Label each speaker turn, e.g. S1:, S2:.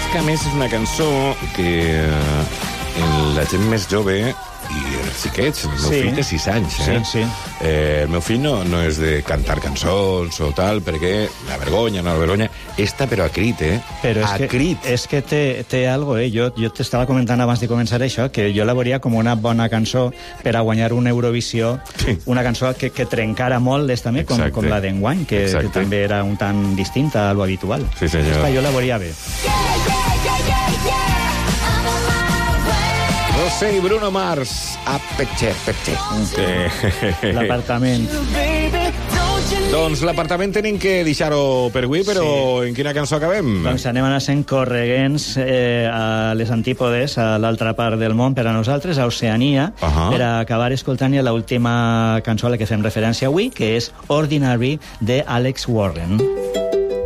S1: que, a més, és una cançó que la gent més jove i els xiquets, el meu fill té 6 anys,
S2: Sí.
S1: El meu fill no és de cantar cançons o tal, perquè la vergonya, esta però a crit,
S2: Però
S1: a crit.
S2: És que té algo, Jo t'estava comentant abans de començar això, que jo la veuria com una bona cançó per a guanyar una Eurovisió, una cançó que trencara molt també, com la d'enguany, que també era un tant distinta a lo habitual.
S1: Sí, senyor.
S2: Esta jo la veuria bé.
S1: Rosé i Bruno Mars, a Petxer.
S2: L'apartament.
S1: Doncs l'apartament tenim que deixar-ho per avui, però en quina cançó acabem?
S2: Doncs anem sent correguents a les antípodes, a l'altra part del món, per a nosaltres, a Oceania, per a acabar escoltant l'última cançó a la que fem referència avui, que és Ordinary, de Alex Warren.